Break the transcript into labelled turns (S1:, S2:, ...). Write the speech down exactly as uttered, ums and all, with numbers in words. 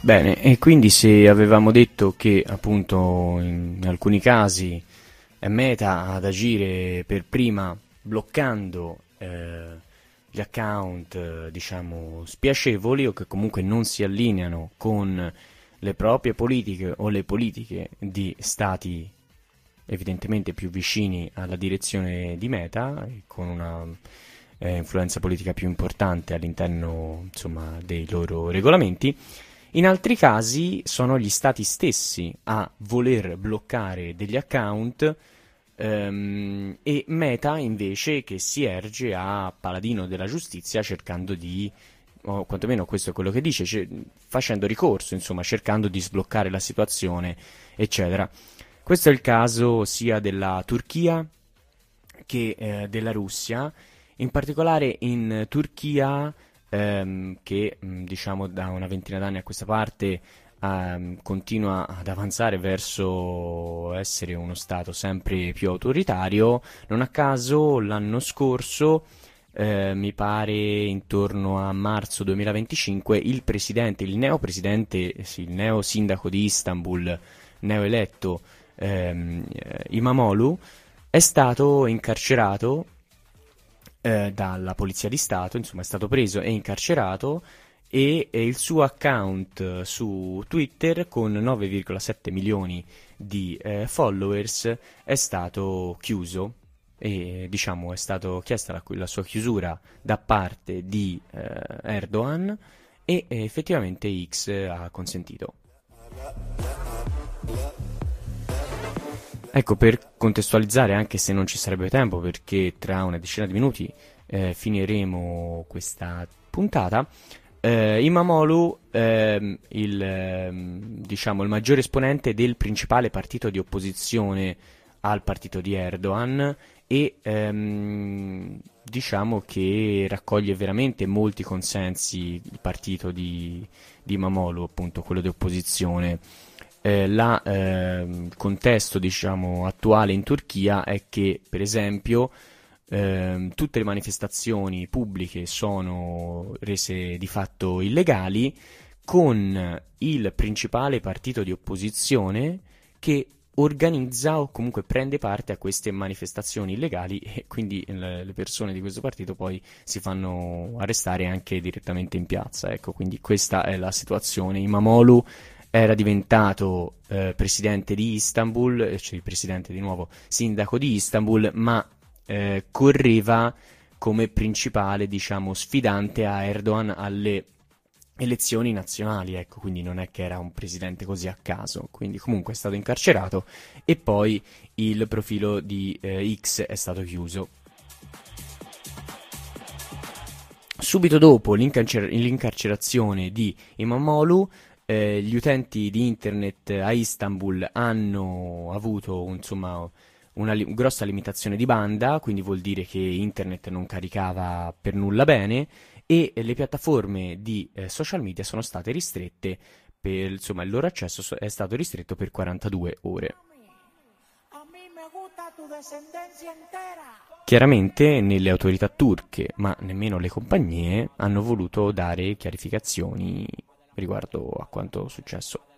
S1: Bene, e quindi se avevamo detto che appunto in alcuni casi è Meta ad agire per prima bloccando eh, gli account, eh, diciamo, spiacevoli o che comunque non si allineano con le proprie politiche o le politiche di stati evidentemente più vicini alla direzione di Meta, e con una eh, influenza politica più importante all'interno, insomma, dei loro regolamenti. In altri casi sono gli stati stessi a voler bloccare degli account, ehm, e Meta invece che si erge a paladino della giustizia cercando di, o quantomeno questo è quello che dice, ce- facendo ricorso, insomma, cercando di sbloccare la situazione, eccetera. Questo è il caso sia della Turchia che eh, della Russia, in particolare in Turchia, ehm, che mh, diciamo da una ventina d'anni a questa parte ehm, continua ad avanzare verso essere uno stato sempre più autoritario. Non a caso l'anno scorso, eh, mi pare intorno a marzo duemilaventicinque, il presidente, il neo presidente, sì, il neo sindaco di Istanbul, neoeletto, ehm, eh, Imamoglu, è stato incarcerato eh, dalla Polizia di Stato, insomma è stato preso e incarcerato, e, e il suo account eh, su Twitter con nove virgola sette milioni di eh, followers è stato chiuso, e diciamo è stato chiesta la, la sua chiusura da parte di eh, Erdogan, e eh, effettivamente X ha consentito. Ecco, per contestualizzare, anche se non ci sarebbe tempo, perché tra una decina di minuti eh, finiremo questa puntata, eh, Imamoglu, ehm, il, ehm, diciamo, il maggiore esponente del principale partito di opposizione al partito di Erdogan, e ehm, diciamo che raccoglie veramente molti consensi il partito di, di Imamoglu, appunto quello di opposizione. Eh, la, ehm, il contesto, diciamo, attuale in Turchia è che, per esempio, ehm, tutte le manifestazioni pubbliche sono rese di fatto illegali, con il principale partito di opposizione che organizza o comunque prende parte a queste manifestazioni illegali, e quindi le le persone di questo partito poi si fanno arrestare anche direttamente in piazza. Ecco, quindi questa è la situazione. Imamoglu era diventato eh, presidente di Istanbul, eh, cioè il presidente di nuovo sindaco di Istanbul, ma eh, correva come principale, diciamo, sfidante a Erdogan alle elezioni nazionali, ecco, quindi non è che era un presidente così a caso, quindi comunque è stato incarcerato, e poi il profilo di eh, X è stato chiuso. Subito dopo l'incarcer- l'incarcerazione di Imamoglu, eh, gli utenti di internet a Istanbul hanno avuto, insomma, una li- grossa limitazione di banda, quindi vuol dire che internet non caricava per nulla bene, e le piattaforme di eh, social media sono state ristrette per, insomma, il loro accesso so- è stato ristretto per quarantadue ore.
S2: A mí me gusta tu descendencia entera.
S1: Chiaramente nelle autorità turche, ma nemmeno le compagnie, hanno voluto dare chiarificazioni riguardo a quanto successo.